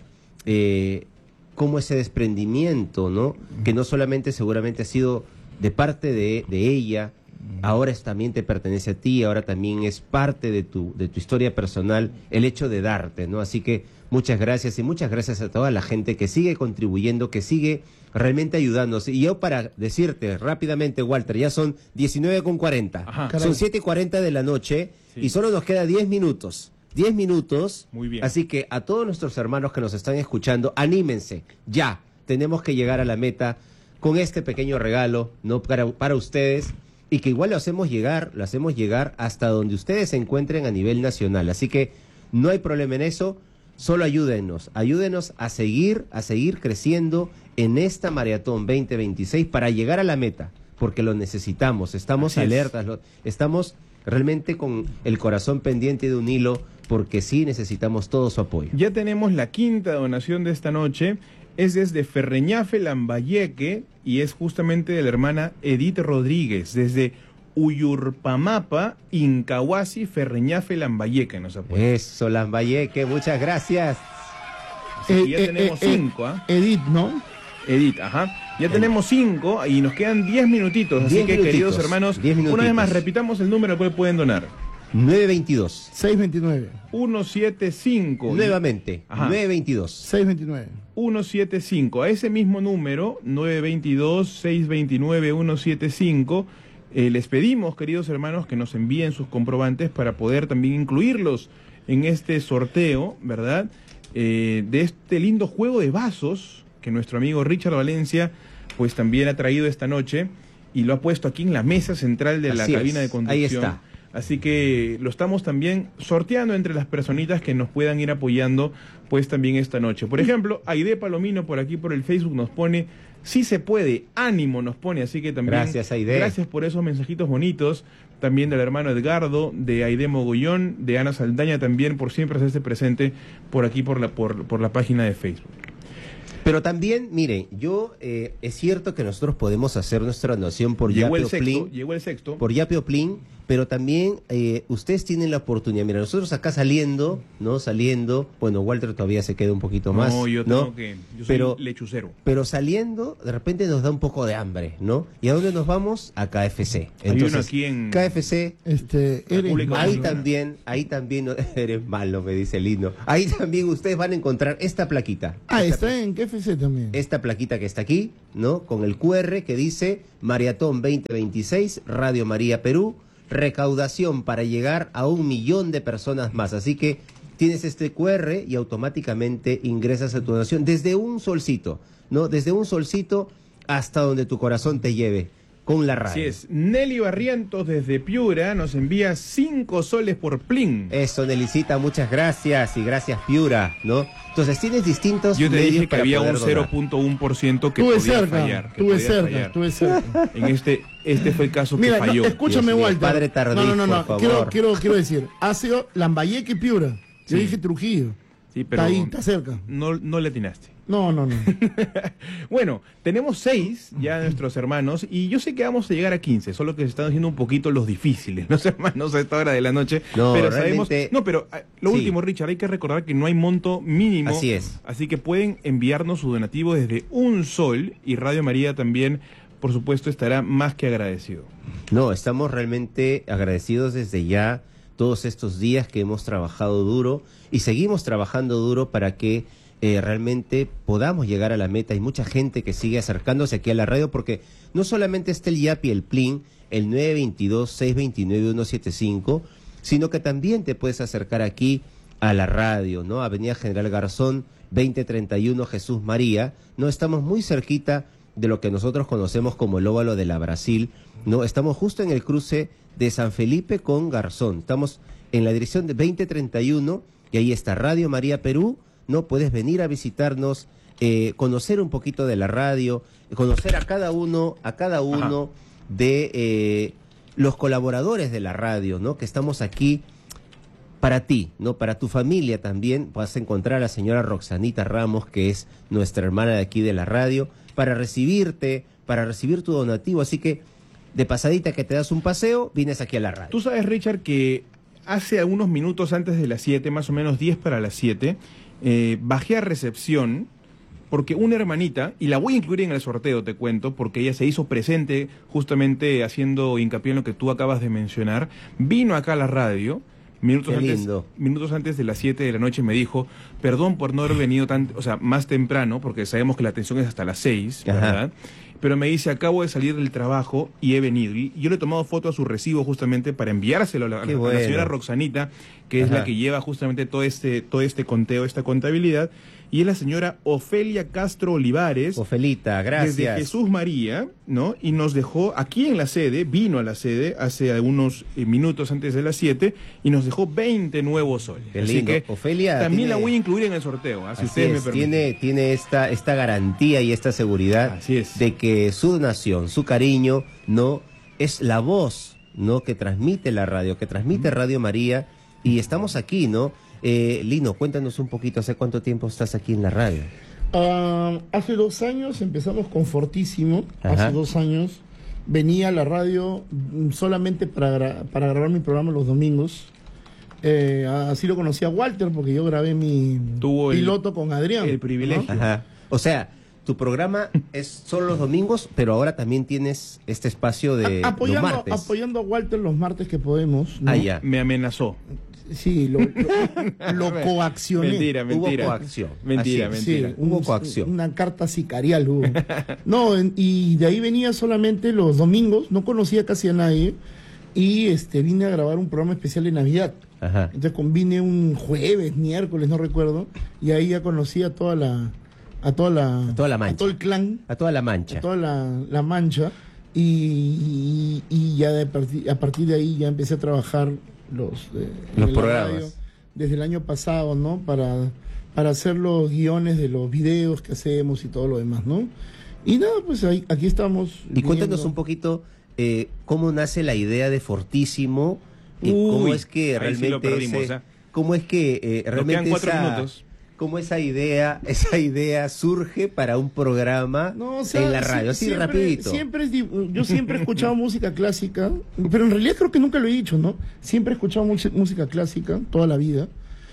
Speaker 3: cómo ese desprendimiento, ¿no? Que no solamente seguramente ha sido de parte de ella, ahora también te pertenece a ti, ahora también es parte de tu historia personal, el hecho de darte, ¿no? Así que muchas gracias y muchas gracias a toda la gente que sigue contribuyendo, que sigue realmente ayudándose. Y yo para decirte rápidamente, Walter, ya son 19:40,
Speaker 1: Ajá.
Speaker 3: son 7:40 de la noche y solo nos queda 10 minutos. 10 minutos.
Speaker 1: Muy bien.
Speaker 3: Así que a todos nuestros hermanos que nos están escuchando, anímense. Ya, tenemos que llegar a la meta con este pequeño regalo, ¿no? Para ustedes, y que igual lo hacemos llegar hasta donde ustedes se encuentren a nivel nacional. Así que no hay problema en eso, solo ayúdennos a seguir creciendo en esta maratón 2026 para llegar a la meta, porque lo necesitamos, estamos alertas, estamos realmente con el corazón pendiente de un hilo, porque sí necesitamos todo su apoyo.
Speaker 1: Ya tenemos la quinta donación de esta noche, es desde Ferreñafe, Lambayeque, y es justamente de la hermana Edith Rodríguez, desde Uyurpamapa, Incahuasi, Ferreñafe, Lambayeque, nos ha puesto.
Speaker 3: Eso, Lambayeque, muchas gracias.
Speaker 1: Así que ya tenemos 5, ¿ah?
Speaker 2: Edith, ¿no?
Speaker 1: Edith, ajá. Ya tenemos 5 y nos quedan 10 minutitos, así
Speaker 3: 10
Speaker 1: que
Speaker 3: minutitos,
Speaker 1: queridos hermanos,
Speaker 3: 10 minutitos.
Speaker 1: una vez más repitamos el número al cual pueden donar.
Speaker 3: 922.
Speaker 2: 629.
Speaker 1: 175.
Speaker 3: Nuevamente,
Speaker 1: Ajá.
Speaker 3: 922.
Speaker 2: 629.
Speaker 1: 175. A ese mismo número, 922-629-175, les pedimos, queridos hermanos, que nos envíen sus comprobantes para poder también incluirlos en este sorteo, ¿verdad? De este lindo juego de vasos que nuestro amigo Richard Valencia pues también ha traído esta noche y lo ha puesto aquí en la mesa central de la
Speaker 3: Así
Speaker 1: cabina
Speaker 3: es,
Speaker 1: de conducción.
Speaker 3: ahí está.
Speaker 1: Así que lo estamos también sorteando entre las personitas que nos puedan ir apoyando pues también esta noche. Por ejemplo, Aide Palomino por aquí por el Facebook nos pone, sí se puede, ánimo nos pone, así que también
Speaker 3: Gracias, Aide.
Speaker 1: Gracias por esos mensajitos bonitos, también del hermano Edgardo, de Aide Mogollón, de Ana Saldaña también por siempre hacerse presente por aquí por la página de Facebook.
Speaker 3: Pero también, mire, es cierto que nosotros podemos hacer nuestra donación por
Speaker 1: Llegó
Speaker 3: Yapio Plin,
Speaker 1: llegó el sexto.
Speaker 3: por Yapio Plin, pero también ustedes tienen la oportunidad. Mira, nosotros acá saliendo, bueno, Walter todavía se queda un poquito más,
Speaker 1: No, yo
Speaker 3: ¿no?
Speaker 1: yo soy lechucero.
Speaker 3: Pero saliendo, de repente nos da un poco de hambre, ¿no? ¿Y a dónde nos vamos? A KFC.
Speaker 1: Hay uno aquí en
Speaker 3: KFC,
Speaker 2: Eres
Speaker 1: República
Speaker 2: malo.
Speaker 3: ahí también, no, eres malo, me dice Lino. Ahí también ustedes van a encontrar esta plaquita.
Speaker 2: Está en KFC también.
Speaker 3: Esta plaquita que está aquí, ¿no? Con el QR que dice Maratón 2026, Radio María Perú, recaudación para llegar a 1 millón de personas más. Así que tienes este QR y automáticamente ingresas a tu donación desde un solcito, ¿no? Desde un solcito hasta donde tu corazón te lleve, con la radio.
Speaker 1: Así es. Nelly Barrientos desde Piura nos envía 5 soles por Plin.
Speaker 3: Eso, Nelicita, muchas gracias y gracias Piura, ¿no? Entonces tienes distintos
Speaker 1: Yo te
Speaker 3: medios
Speaker 1: dije que
Speaker 3: para
Speaker 1: había un
Speaker 3: poder donar.
Speaker 1: 0.1% que
Speaker 2: Estuve
Speaker 1: podía
Speaker 2: cerca,
Speaker 1: fallar. que
Speaker 2: estuve
Speaker 1: podía
Speaker 2: cerca,
Speaker 1: fallar.
Speaker 2: estuve cerca.
Speaker 1: En este fue el caso
Speaker 2: Mira,
Speaker 1: que falló.
Speaker 2: escúchame,
Speaker 3: Dios mío,
Speaker 2: Walter.
Speaker 3: Padre Tardif,
Speaker 2: No.
Speaker 3: por favor.
Speaker 2: Quiero decir, ha sido Lambayeque y Piura. Yo
Speaker 1: Sí.
Speaker 2: dije Trujillo.
Speaker 1: Sí, pero
Speaker 2: Está ahí, está cerca.
Speaker 1: no le atinaste.
Speaker 2: No.
Speaker 1: Bueno, tenemos 6 ya nuestros hermanos y yo sé que vamos a llegar a 15, solo que se están haciendo un poquito los difíciles, los hermanos a esta hora de la noche.
Speaker 3: No,
Speaker 1: pero
Speaker 3: realmente-
Speaker 1: sabemos, no, pero lo
Speaker 3: Sí.
Speaker 1: último, Richard, hay que recordar que no hay monto mínimo.
Speaker 3: Así es.
Speaker 1: Así que pueden enviarnos su donativo desde $1 y Radio María también, por supuesto, estará más que agradecido.
Speaker 3: No, estamos realmente agradecidos desde ya todos estos días que hemos trabajado duro y seguimos trabajando duro para que realmente podamos llegar a la meta. Hay mucha gente que sigue acercándose aquí a la radio, porque no solamente está el Yapi, el Plin, el 922-629-175, sino que también te puedes acercar aquí a la radio, ¿no? Avenida General Garzón, 2031 Jesús María, ¿no? Estamos muy cerquita de lo que nosotros conocemos como el óvalo de la Brasil, ¿no? Estamos justo en el cruce de San Felipe con Garzón. Estamos en la dirección de 2031 y ahí está Radio María Perú, ¿no? Puedes venir a visitarnos, conocer un poquito de la radio, conocer a cada uno de los colaboradores de la radio, ¿no? Que estamos aquí para ti, ¿no? Para tu familia también. Vas a encontrar a la señora Roxanita Ramos, que es nuestra hermana de aquí de la radio, para recibirte, para recibir tu donativo. Así que, de pasadita que te das un paseo, vienes aquí a la radio.
Speaker 1: Tú sabes, Richard, que hace algunos minutos antes de las 7, más o menos 10 para las 7, bajé a recepción porque una hermanita, y la voy a incluir en el sorteo, te cuento, porque ella se hizo presente justamente haciendo hincapié en lo que tú acabas de mencionar, vino acá a la radio. Minutos antes de las 7 de la noche me dijo, perdón por no haber venido más temprano, porque sabemos que la atención es hasta las 6, ¿verdad? Pero me dice, acabo de salir del trabajo y he venido. Y yo le he tomado foto a su recibo justamente para enviárselo a la señora Roxanita, que es la que lleva justamente todo este conteo, esta contabilidad. Y es la señora Ofelia Castro Olivares.
Speaker 3: Ofelita, gracias.
Speaker 1: Desde Jesús María, ¿no? Y nos dejó aquí en la sede, vino a la sede hace algunos minutos antes de las 7 y nos dejó 20 nuevos soles.
Speaker 3: Qué lindo.
Speaker 1: Así que
Speaker 3: Ofelia
Speaker 1: también la voy a incluir en el sorteo, si ustedes me permiten.
Speaker 3: Tiene esta garantía y esta seguridad de que su donación, su cariño, no es la voz, ¿no? Que transmite la radio, que transmite Radio María, y estamos aquí, ¿no? Lino, cuéntanos un poquito, ¿hace cuánto tiempo estás aquí en la radio?
Speaker 2: Hace 2 años empezamos con Fortísimo.
Speaker 3: Ajá.
Speaker 2: Hace 2 años venía a la radio solamente para grabar mi programa los domingos. Así lo conocí a Walter, porque yo grabé mi piloto con Adrián.
Speaker 1: El privilegio.
Speaker 2: ¿no?
Speaker 3: Ajá. O sea, tu programa es solo los domingos, pero ahora también tienes este espacio de los martes.
Speaker 2: Apoyando a Walter los martes que podemos, ¿no?
Speaker 3: Ya.
Speaker 1: Me amenazó.
Speaker 2: Sí, lo coaccioné.
Speaker 1: Mentira.
Speaker 3: Hubo coacción.
Speaker 1: Mentira.
Speaker 2: Sí,
Speaker 3: Hubo coacción.
Speaker 2: Una carta sicarial hubo. No, y de ahí venía solamente los domingos, no conocía casi a nadie, y vine a grabar un programa especial de Navidad.
Speaker 3: Ajá.
Speaker 2: Entonces vine un jueves, miércoles, no recuerdo, y ahí ya conocí a toda la mancha. A todo el clan.
Speaker 3: A toda la mancha.
Speaker 2: A toda la mancha. Y ya a partir de ahí ya empecé a trabajar los
Speaker 3: programas.
Speaker 2: Radio, desde el año pasado, ¿no? Para hacer los guiones de los videos que hacemos y todo lo demás, ¿no? Y nada, pues aquí estamos.
Speaker 3: Y cuéntanos un poquito cómo nace la idea de Fortísimo y cómo es que realmente
Speaker 1: sí lo perdimos,
Speaker 3: cómo es que realmente
Speaker 1: quedan 4 minutos.
Speaker 3: Cómo esa idea surge para un programa en la radio, así rapidito.
Speaker 2: Yo siempre he escuchado música clásica, pero en realidad creo que nunca lo he dicho, ¿no? Siempre he escuchado música clásica toda la vida.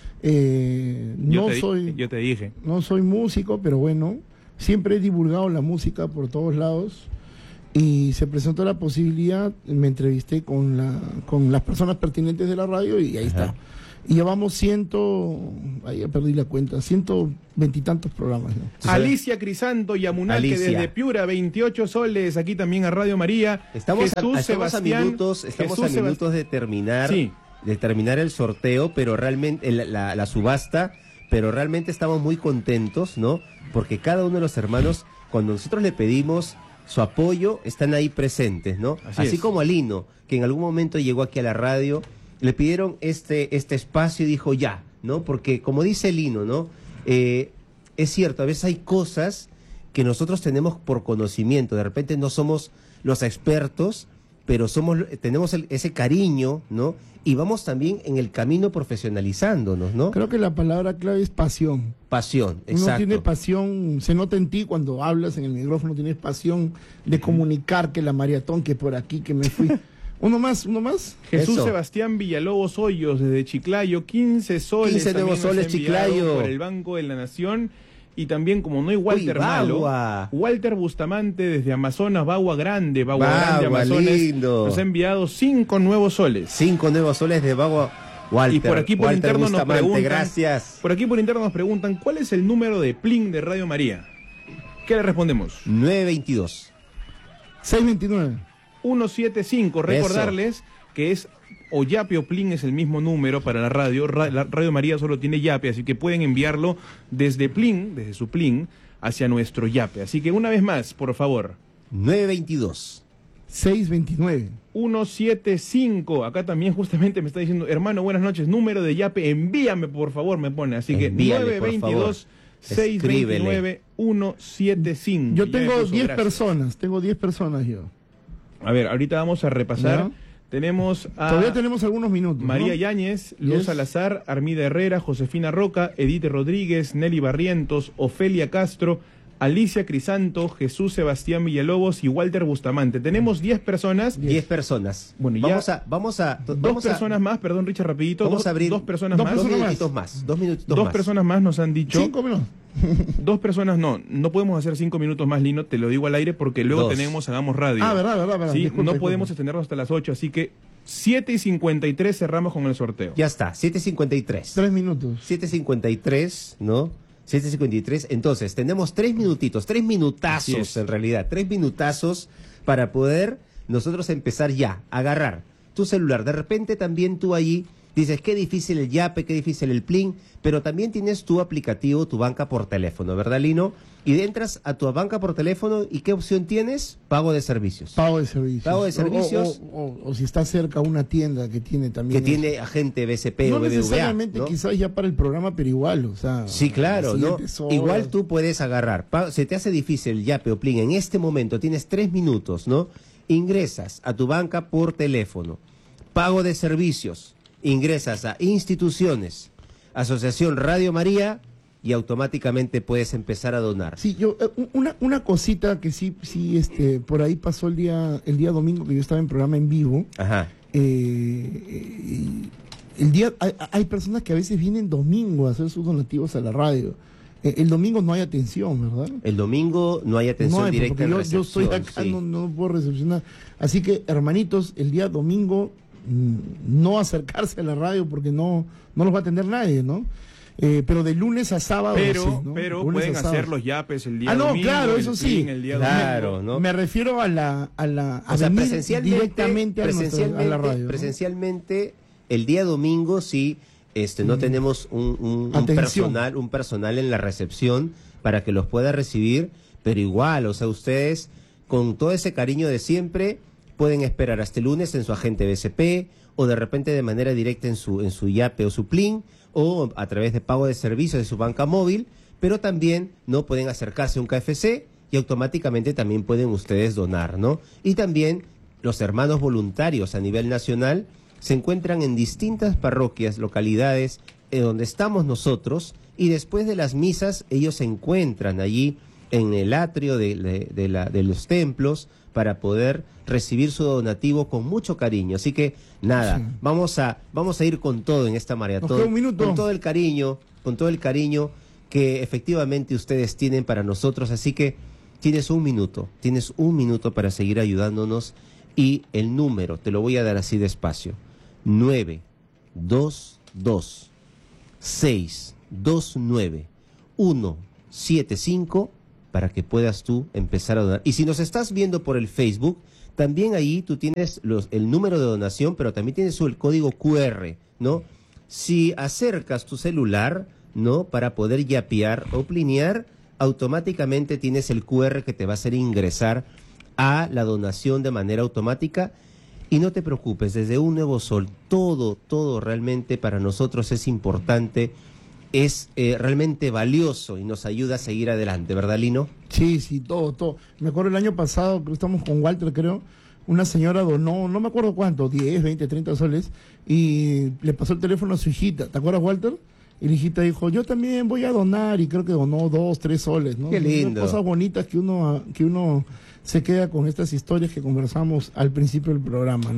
Speaker 1: Yo te dije.
Speaker 2: No soy músico, pero bueno, siempre he divulgado la música por todos lados. Y se presentó la posibilidad, me entrevisté con las personas pertinentes de la radio y ahí está. Y llevamos ahí ya perdí la cuenta, 120 y tantos programas, ¿no?
Speaker 1: Alicia Crisanto Yamunal, que desde Piura, 28 soles, aquí también a Radio María.
Speaker 3: Estamos a minutos de terminar, el sorteo, pero realmente la subasta, pero realmente estamos muy contentos, ¿no? Porque cada uno de los hermanos, cuando nosotros le pedimos su apoyo, están ahí presentes, ¿no? Así como a Lino, que en algún momento llegó aquí a la radio, le pidieron este espacio y dijo ya, ¿no? Porque como dice Lino, ¿no? Es cierto, a veces hay cosas que nosotros tenemos por conocimiento, de repente no somos los expertos, pero tenemos ese cariño, ¿no? Y vamos también en el camino profesionalizándonos, ¿no?
Speaker 2: Creo que la palabra clave es pasión.
Speaker 3: Pasión, exacto.
Speaker 2: Uno tiene pasión, se nota en ti cuando hablas en el micrófono, tienes pasión de comunicar que la maratón, que por aquí, que me fui... Uno más.
Speaker 1: Jesús Sebastián Villalobos Hoyos, desde Chiclayo, 15 soles.
Speaker 3: 15 nuevos soles, Chiclayo.
Speaker 1: Por el Banco de la Nación. Y también, como no hay Walter Malo, Walter Bustamante, desde Amazonas, Bagua Grande, Amazonas,
Speaker 3: lindo.
Speaker 1: nos ha enviado 5 nuevos soles.
Speaker 3: 5 nuevos soles de Bagua Walter,
Speaker 1: y por aquí por
Speaker 3: Walter
Speaker 1: interno nos
Speaker 3: Bustamante,
Speaker 1: preguntan,
Speaker 3: gracias.
Speaker 1: por aquí por interno nos preguntan, ¿cuál es el número de PLIN de Radio María? ¿Qué le respondemos?
Speaker 3: 922.
Speaker 2: 629.
Speaker 1: 175. Recordarles que es o Yape o PLIN es el mismo número para la radio. La Radio María solo tiene Yape, así que pueden enviarlo desde PLIN, desde su PLIN, hacia nuestro Yape. Así que una vez más, por favor.
Speaker 3: 922.
Speaker 2: 629.
Speaker 1: 175. Acá también justamente me está diciendo, hermano, buenas noches, número de Yape, envíame por favor, me pone. Así que
Speaker 3: Envíale,
Speaker 1: 922 629 175.
Speaker 2: Yo
Speaker 1: Ya me
Speaker 2: tengo
Speaker 1: puso,
Speaker 2: 10
Speaker 1: gracias.
Speaker 2: personas, tengo 10 personas yo.
Speaker 1: A ver, ahorita vamos a repasar.
Speaker 2: ¿Ya?
Speaker 1: Tenemos a
Speaker 2: Todavía tenemos algunos minutos, ¿no?
Speaker 1: María Yáñez, Luz
Speaker 2: Yes.
Speaker 1: Salazar, Armida Herrera, Josefina Roca, Edith Rodríguez, Nelly Barrientos, Ofelia Castro, Alicia Crisanto, Jesús Sebastián Villalobos y Walter Bustamante. Tenemos 10 personas.
Speaker 3: 10 personas.
Speaker 1: Bueno, ya
Speaker 3: vamos a
Speaker 1: dos personas más, perdón Richard, rapidito.
Speaker 3: Vamos a abrir
Speaker 1: dos personas
Speaker 2: dos
Speaker 1: más.
Speaker 3: Dos
Speaker 2: personas
Speaker 3: minutitos más. 2 minutitos
Speaker 1: Dos
Speaker 3: más.
Speaker 1: personas más nos han dicho.
Speaker 2: 5 minutos.
Speaker 1: Dos personas no podemos hacer 5 minutos más, Lino, te lo digo al aire porque luego
Speaker 3: 2.
Speaker 1: tenemos Hagamos Radio.
Speaker 2: Ah, verdad.
Speaker 1: Sí,
Speaker 2: Disculpe,
Speaker 1: no podemos extenderlo hasta las 8, así que 7:53 cerramos con el sorteo.
Speaker 3: Ya está, 7:53.
Speaker 2: 3 minutos.
Speaker 3: 7:53, ¿no? 7:53. Entonces, tenemos 3 minutitos, 3
Speaker 1: Así
Speaker 3: minutazos
Speaker 1: es.
Speaker 3: en realidad, 3 minutazos para poder nosotros empezar ya, a agarrar tu celular. De repente también tú allí dices, qué difícil el Yape, qué difícil el PLIN, pero también tienes tu aplicativo, tu banca por teléfono, ¿verdad, Lino? Y entras a tu banca por teléfono y ¿qué opción tienes? Pago de servicios.
Speaker 2: Pago de servicios.
Speaker 3: Pago de servicios.
Speaker 2: O si está cerca una tienda que tiene también.
Speaker 3: Que tiene agente BCP
Speaker 2: no
Speaker 3: o BBVA.
Speaker 2: necesariamente
Speaker 3: ¿no?
Speaker 2: quizás ya para el programa, pero igual, o sea.
Speaker 3: Sí, claro,
Speaker 2: las
Speaker 3: ¿no?
Speaker 2: siguientes horas.
Speaker 3: Igual tú puedes agarrar. Se te hace difícil el Yape o PLIN. En este momento tienes 3 minutos, ¿no? Ingresas a tu banca por teléfono. Pago de servicios. Ingresas a instituciones. Asociación Radio María y automáticamente puedes empezar a donar.
Speaker 2: Sí, yo una cosita que sí por ahí pasó el día domingo que yo estaba en programa en vivo.
Speaker 3: Ajá.
Speaker 2: El día hay personas que a veces vienen domingo a hacer sus donativos a la radio. El domingo no hay atención, ¿verdad?
Speaker 3: El domingo no hay atención
Speaker 2: No hay,
Speaker 3: directa
Speaker 2: porque
Speaker 3: en
Speaker 2: yo
Speaker 3: recepción.
Speaker 2: estoy acá,
Speaker 3: sí.
Speaker 2: no puedo recepcionar. Así que, hermanitos, el día domingo no acercarse a la radio porque no los va a atender nadie, ¿no? Pero de lunes a sábado
Speaker 1: Pero,
Speaker 2: sí, ¿no?
Speaker 1: pero
Speaker 2: Lunes
Speaker 1: pueden
Speaker 2: a sábado.
Speaker 1: hacer los yapes el día
Speaker 2: Ah, no,
Speaker 1: domingo.
Speaker 2: claro,
Speaker 1: el
Speaker 2: eso sí.
Speaker 1: PLIN el día
Speaker 3: Claro,
Speaker 1: domingo.
Speaker 3: ¿no?
Speaker 2: Me refiero a
Speaker 3: O sea,
Speaker 2: venir
Speaker 3: presencialmente,
Speaker 2: directamente a la radio, ¿no?
Speaker 3: presencialmente, el día domingo sí, no tenemos un
Speaker 2: Atención.
Speaker 3: personal en la recepción para que los pueda recibir, pero igual, o sea, ustedes con todo ese cariño de siempre pueden esperar hasta el lunes en su agente BCP o de repente de manera directa en su Yape o su PLIN o a través de pago de servicios de su banca móvil, pero también no pueden acercarse a un KFC y automáticamente también pueden ustedes donar, ¿no? Y también los hermanos voluntarios a nivel nacional se encuentran en distintas parroquias, localidades donde estamos nosotros y después de las misas ellos se encuentran allí en el atrio de los templos para poder recibir su donativo con mucho cariño. Así que nada,
Speaker 2: Sí.
Speaker 3: vamos a ir con todo en esta maratón.
Speaker 2: Nos queda un minuto.
Speaker 3: Con todo el cariño que efectivamente ustedes tienen para nosotros. Así que tienes un minuto para seguir ayudándonos y el número, te lo voy a dar así despacio, 922 629 175 para que puedas tú empezar a donar. Y si nos estás viendo por el Facebook, también ahí tú tienes el número de donación, pero también tienes el código QR, ¿no? Si acercas tu celular, ¿no? Para poder yapear o plinear, automáticamente tienes el QR que te va a hacer ingresar a la donación de manera automática. Y no te preocupes, desde Un Nuevo Sol, todo realmente para nosotros es importante, es realmente valioso y nos ayuda a seguir adelante, ¿verdad, Lino?
Speaker 2: Sí, todo. Me acuerdo el año pasado, que estamos con Walter, creo, una señora donó, no me acuerdo cuánto, 10, 20, 30 soles, y le pasó el teléfono a su hijita. ¿Te acuerdas, Walter? Y la hijita dijo, yo también voy a donar, y creo que donó 2, 3 soles, ¿no?
Speaker 3: Qué lindo.
Speaker 2: Son cosas bonitas que uno se queda con estas historias que conversamos al principio del programa, ¿no?